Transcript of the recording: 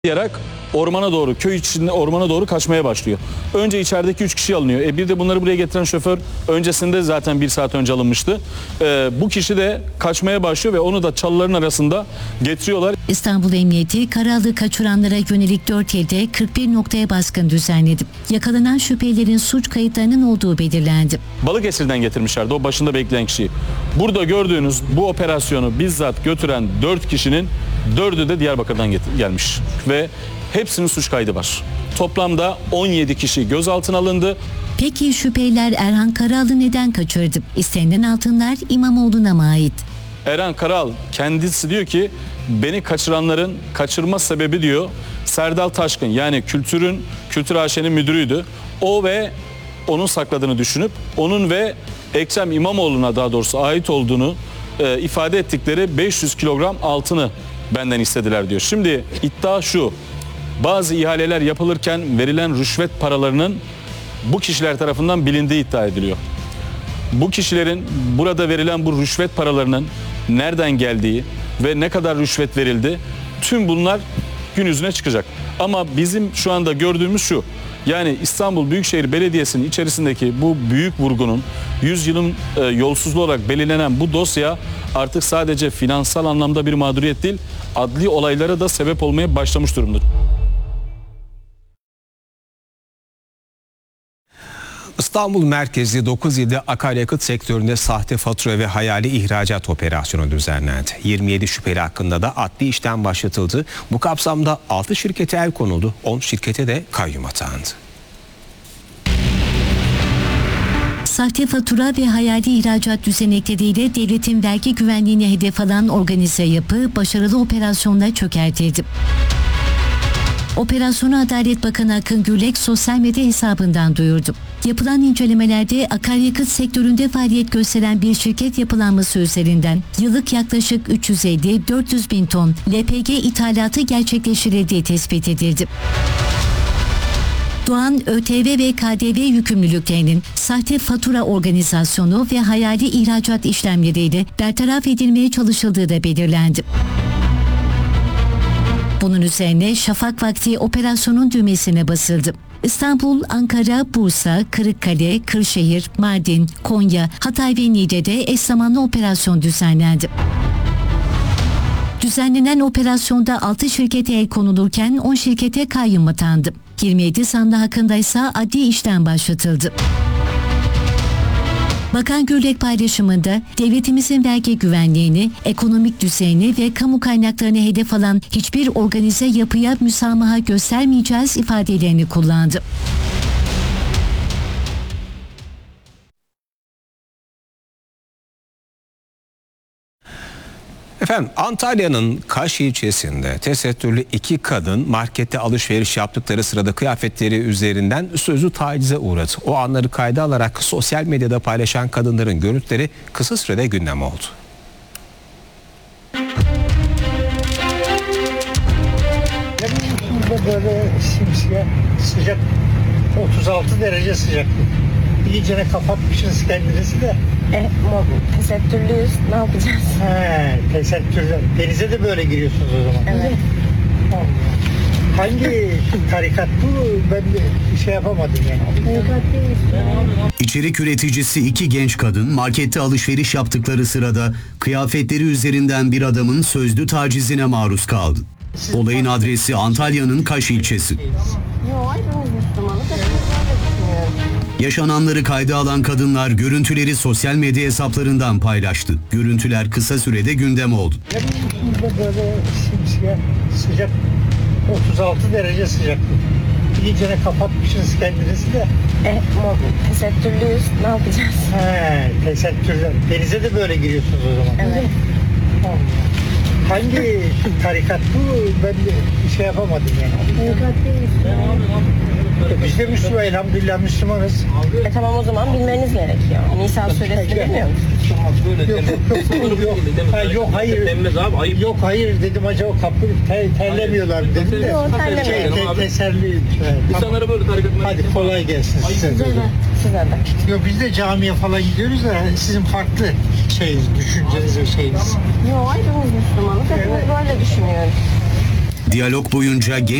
yarak ormana doğru, köy içinde ormana doğru kaçmaya başlıyor. Önce içerideki 3 kişi alınıyor. Bir de bunları buraya getiren şoför öncesinde zaten 1 saat önce alınmıştı. Bu kişi de kaçmaya başlıyor ve onu da çalıların arasında getiriyorlar. İstanbul Emniyeti Karalı kaçıranlara yönelik 4 ilde 41 noktaya baskın düzenledi. Yakalanan şüphelilerin suç kayıtlarının olduğu belirlendi. Balıkesir'den getirmişlerdi o başında bekleyen kişiyi. Burada gördüğünüz bu operasyonu bizzat götüren 4 kişinin 4'ü de Diyarbakır'dan gelmiş ve hepsinin suç kaydı var. Toplamda 17 kişi gözaltına alındı. Peki şüpheliler Erhan Karalı neden kaçırdı? İstenilen altınlar İmamoğlu'na mı ait? Erhan Karal kendisi diyor ki beni kaçıranların kaçırma sebebi diyor Serdal Taşkın, yani Kültür AŞ'nin müdürüydü. O ve onun sakladığını düşünüp onun ve Ekrem İmamoğlu'na daha doğrusu ait olduğunu ifade ettikleri 500 kilogram altını benden istediler diyor. Şimdi iddia şu: bazı ihaleler yapılırken verilen rüşvet paralarının bu kişiler tarafından bilindiği iddia ediliyor. Bu kişilerin burada verilen bu rüşvet paralarının nereden geldiği ve ne kadar rüşvet verildi, tüm bunlar gün yüzüne çıkacak. Ama bizim şu anda gördüğümüz şu: yani İstanbul Büyükşehir Belediyesi'nin içerisindeki bu büyük vurgunun 100 yılın yolsuzluğu olarak belirlenen bu dosya artık sadece finansal anlamda bir mağduriyet değil, adli olaylara da sebep olmaya başlamış durumda. İstanbul merkezli 9 ilde akaryakıt sektöründe sahte fatura ve hayali ihracat operasyonu düzenlendi. 27 şüpheli hakkında da adli işlem başlatıldı. Bu kapsamda 6 şirkete el konuldu, 10 şirkete de kayyum atandı. Sahte fatura ve hayali ihracat düzenekleriyle devletin vergi güvenliğine hedef alan organize yapı başarılı operasyonla çökertildi. Operasyonu Adalet Bakanı Akın Gürlek sosyal medya hesabından duyurdu. Yapılan incelemelerde akaryakıt sektöründe faaliyet gösteren bir şirket yapılanması üzerinden yıllık yaklaşık 350-400 bin ton LPG ithalatı gerçekleştirildiği tespit edildi. Doğan ÖTV ve KDV yükümlülüklerinin sahte fatura organizasyonu ve hayali ihracat işlemleriyle bertaraf edilmeye çalışıldığı da belirlendi. Bunun üzerine şafak vakti operasyonun düğmesine basıldı. İstanbul, Ankara, Bursa, Kırıkkale, Kırşehir, Mardin, Konya, Hatay ve Niğde'de eş zamanlı operasyon düzenlendi. Düzenlenen operasyonda 6 şirkete el konulurken 10 şirkete kayyum atandı. 27 sandığı hakkında ise adli işlem başlatıldı. Bakan Gürlek paylaşımında devletimizin vergi güvenliğini, ekonomik düzeyini ve kamu kaynaklarını hedef alan hiçbir organize yapıya müsamaha göstermeyeceğiz ifadelerini kullandı. Efendim, Antalya'nın Kaş ilçesinde tesettürlü 2 kadın markette alışveriş yaptıkları sırada kıyafetleri üzerinden sözlü tacize uğradı. O anları kayda alarak sosyal medyada paylaşan kadınların görüntüleri kısa sürede gündem oldu. Böyle simsiyah sıcak, 36 derece sıcaklık. İyicene kapatmışsınız kendinizi de. Tesettürlüyüz. Ne yapacağız? Tesettürler. Denize de böyle giriyorsunuz o zaman. Evet. Hangi tarikat bu? Ben bir şey yapamadım yani. Tarikat değil. İçerik üreticisi 2 genç kadın markette alışveriş yaptıkları sırada kıyafetleri üzerinden bir adamın sözlü tacizine maruz kaldı. Olayın adresi Antalya'nın Kaş ilçesi. Yok, hepimiz Müslümanız. Hepimiz öyle düşünüyoruz. Yaşananları kayda alan kadınlar görüntüleri sosyal medya hesaplarından paylaştı. Görüntüler kısa sürede gündem oldu. Böyle simsiyah sıcak, 36 derece sıcaklık. İyicene kapatmışsınız kendinizi de. Tesettürlüyüz. Ne yapacağız? Tesettürler. Denize de böyle giriyorsunuz o zaman. Evet. Hangi tarikat bu? Ben bir şey yapamadım yani. Tarikat değil. Biz de Müslüman, elhamdülillah Müslümanız. Tamam, o zaman bilmeniz gerekiyor. Nisa suresini bilmiyor musunuz? Yok hayır. Yok hayır dedim, acaba kapı terlemiyorlar dedim de. Yok, terlemiyor. Teselli. İnsanlara böyle Hadi kolay gelsin size. Size de. Yok, biz de camiye falan gidiyoruz da sizin farklı düşünceniz ve şeyiniz. Yok, hepimiz Müslümanız. Hepimiz böyle düşünüyoruz. Diyalog boyunca